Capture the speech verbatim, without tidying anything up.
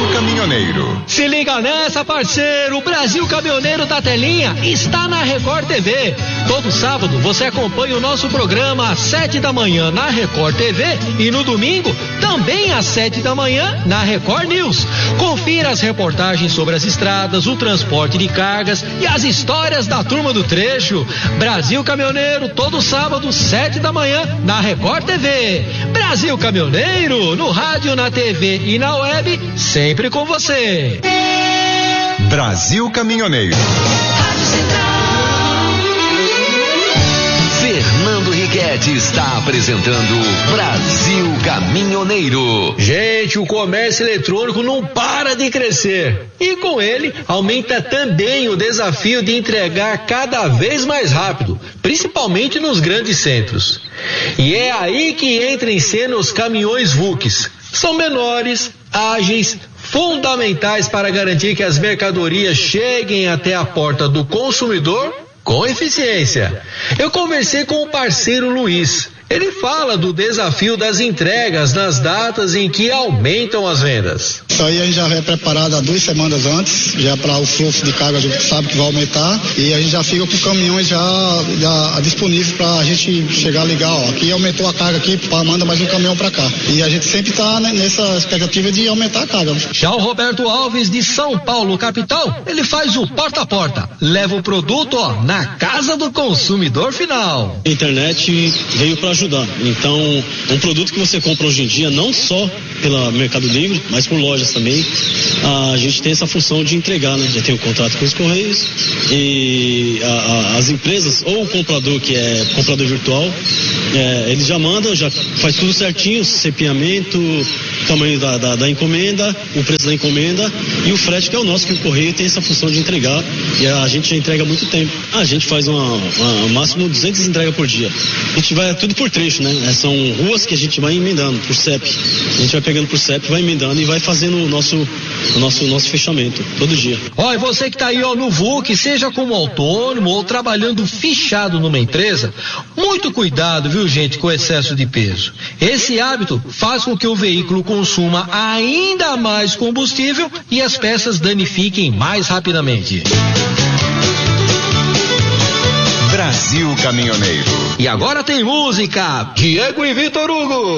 Caminhoneiro. Se liga nessa, parceiro, o Brasil Caminhoneiro da Telinha está na Record T V. Todo sábado você acompanha o nosso programa às sete da manhã na Record T V e no domingo também às sete da manhã na Record News. Confira as reportagens sobre as estradas, o transporte de cargas e as histórias da turma do trecho. Brasil Caminhoneiro, todo sábado, sete da manhã na Record T V. Brasil Caminhoneiro, no rádio, na T V e na web, sempre com você. Brasil Caminhoneiro. Fernando Riquetti está apresentando Brasil Caminhoneiro. Gente, o comércio eletrônico não para de crescer. E com ele, aumenta também o desafio de entregar cada vez mais rápido, principalmente nos grandes centros. E é aí que entra em cena os caminhões V U Cs. São menores, ágeis, fundamentais para garantir que as mercadorias cheguem até a porta do consumidor com eficiência. Eu conversei com o parceiro Luiz. Ele fala do desafio das entregas nas datas em que aumentam as vendas. Isso aí a gente já é preparado há duas semanas antes, já para o fluxo de carga a gente sabe que vai aumentar e a gente já fica com caminhões já, já disponíveis para a gente chegar a ligar, ó, aqui aumentou a carga aqui, manda mais um caminhão para cá. E a gente sempre está nessa expectativa de aumentar a carga. Já o Roberto Alves de São Paulo, capital, ele faz o porta a porta, leva o produto, ó, na casa do consumidor final. A internet veio para ajudar. Então, um produto que você compra hoje em dia, não só pela Mercado Livre, mas por lojas também, a gente tem essa função de entregar, né? Já tem um contrato com os Correios e a, a, as empresas, ou o comprador que é comprador virtual, é, ele já manda, já faz tudo certinho, cepiamento, tamanho da, da, da encomenda, o preço da encomenda e o frete que é o nosso, que o Correio tem essa função de entregar e a gente já entrega há muito tempo. A gente faz uma, uma máximo duzentas entregas por dia. A gente vai tudo por trecho, né? São ruas que a gente vai emendando por C E P. A gente vai pegando por C E P, vai emendando e vai fazendo o nosso, o nosso, nosso fechamento todo dia. Ó, e você que tá aí, ó, no V U C, seja como autônomo ou trabalhando fichado numa empresa, muito cuidado, viu, gente, com o excesso de peso. Esse hábito faz com que o veículo consuma ainda mais combustível e as peças danifiquem mais rapidamente. Brasil Caminhoneiro. E agora tem música, Diego e Vitor Hugo.